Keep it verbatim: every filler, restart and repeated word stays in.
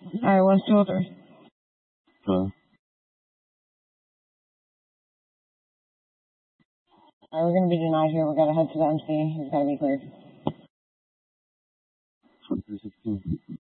Alright, one's two oh three. Okay. Alright, we're gonna be denied here. We gotta head to the M C. He's gotta be cleared. twenty-three sixteen.